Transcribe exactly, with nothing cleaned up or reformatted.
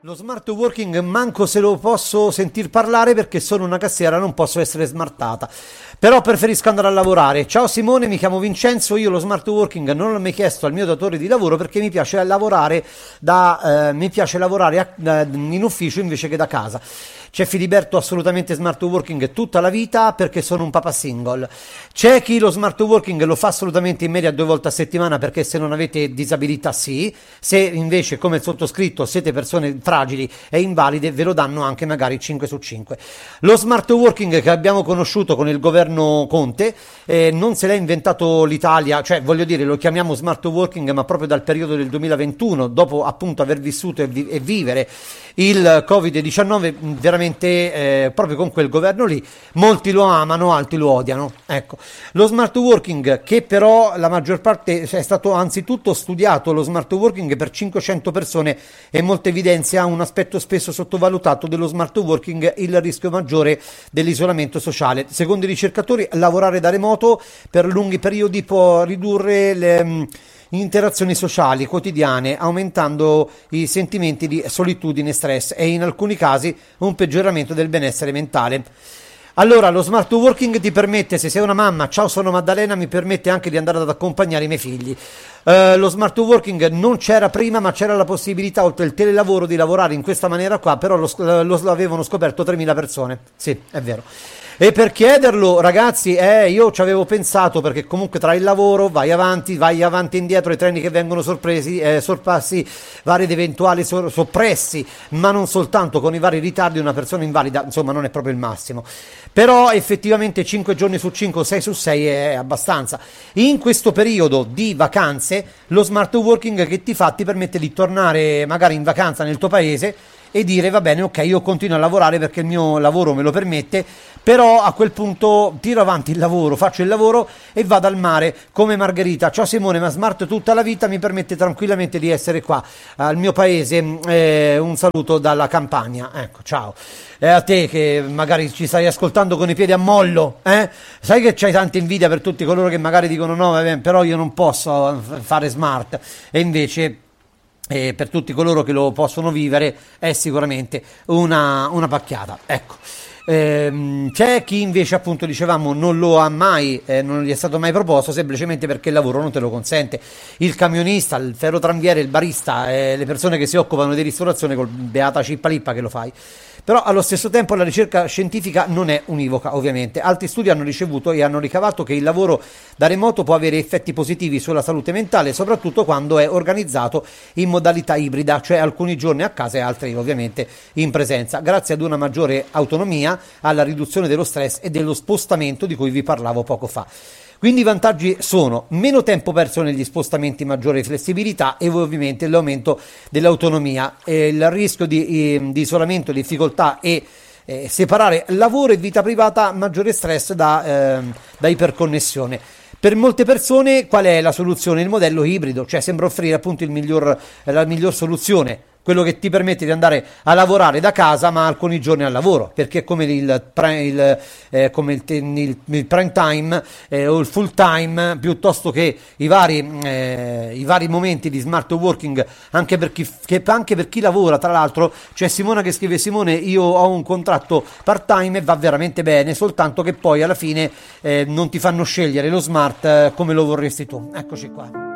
Lo smart working manco se lo posso sentir parlare perché sono una cassiera, non posso essere smartata. Però preferisco andare a lavorare. Ciao Simone, mi chiamo Vincenzo, io lo smart working non l'ho mai chiesto al mio datore di lavoro perché mi piace lavorare da eh, mi piace lavorare a, da, in ufficio invece che da casa. C'è Filiberto assolutamente smart working tutta la vita perché sono un papà single. C'è chi lo smart working lo fa assolutamente in media due volte a settimana perché se non avete disabilità sì, se invece come il sottoscritto siete persone fragili e invalide ve lo danno anche magari cinque su cinque. Lo smart working che abbiamo conosciuto con il governo Conte eh, non se l'ha inventato l'Italia, cioè voglio dire lo chiamiamo smart working ma proprio dal periodo del duemilaventuno, dopo appunto aver vissuto e, vi- e vivere il covid diciannove veramente eh, proprio con quel governo lì. Molti lo amano, altri lo odiano. Ecco, lo smart working che però la maggior parte è stato anzitutto studiato, lo smart working per cinquecento persone e molto evidenzia un aspetto spesso sottovalutato dello smart working, il rischio maggiore dell'isolamento sociale. Secondo i ricercatori lavorare da remoto per lunghi periodi può ridurre le mh, interazioni sociali quotidiane, aumentando i sentimenti di solitudine, stress e in alcuni casi un peggioramento del benessere mentale. Allora, lo smart working ti permette, se sei una mamma, ciao sono Maddalena, mi permette anche di andare ad accompagnare i miei figli. Uh, lo smart working non c'era prima, ma c'era la possibilità, oltre il telelavoro, di lavorare in questa maniera qua, però lo, lo, lo avevano scoperto tremila persone. Sì, è vero. E per chiederlo, ragazzi, eh, io ci avevo pensato perché comunque tra il lavoro vai avanti, vai avanti e indietro, i treni che vengono sorpresi, eh, sorpassi, vari ed eventuali so- soppressi, ma non soltanto con i vari ritardi, una persona invalida, insomma, non è proprio il massimo. Però effettivamente cinque giorni su cinque o sei su sei è abbastanza. In questo periodo di vacanze, lo smart working che ti fa ti permette di tornare magari in vacanza nel tuo paese e dire va bene, ok, io continuo a lavorare perché il mio lavoro me lo permette, però a quel punto tiro avanti il lavoro, faccio il lavoro e vado al mare come Margherita. Ciao Simone, ma smart tutta la vita mi permette tranquillamente di essere qua al mio paese. Eh, un saluto dalla Campania, ecco, ciao. E a te che magari ci stai ascoltando con i piedi a mollo, eh? Sai che c'hai tanta invidia per tutti coloro che magari dicono no, vabbè, però io non posso fare smart, e invece e per tutti coloro che lo possono vivere è sicuramente una, una pacchiata, ecco. Ehm, c'è chi invece appunto dicevamo non lo ha mai, eh, non gli è stato mai proposto semplicemente perché il lavoro non te lo consente. Il camionista, il ferrotranviere, il barista, eh, le persone che si occupano di ristorazione col beata cippalippa che lo fai. Però allo stesso tempo la ricerca scientifica non è univoca, ovviamente. Altri studi hanno ricevuto e hanno ricavato che il lavoro da remoto può avere effetti positivi sulla salute mentale, soprattutto quando è organizzato in modalità ibrida, cioè alcuni giorni a casa e altri ovviamente in presenza, grazie ad una maggiore autonomia, alla riduzione dello stress e dello spostamento di cui vi parlavo poco fa. Quindi i vantaggi sono meno tempo perso negli spostamenti, maggiore flessibilità e ovviamente l'aumento dell'autonomia, e il rischio di, eh, di isolamento, difficoltà e eh, separare lavoro e vita privata, maggiore stress da, eh, da iperconnessione. Per molte persone qual è la soluzione? Il modello ibrido, cioè sembra offrire appunto il miglior, la miglior soluzione, quello che ti permette di andare a lavorare da casa ma alcuni giorni al lavoro, perché è come il, il, eh, come il, il, il prime time eh, o il full time, piuttosto che i vari, eh, i vari momenti di smart working anche per, chi, che, anche per chi lavora. Tra l'altro c'è Simona che scrive: Simone, io ho un contratto part time e va veramente bene, soltanto che poi alla fine eh, non ti fanno scegliere lo smart eh, come lo vorresti tu. Eccoci qua.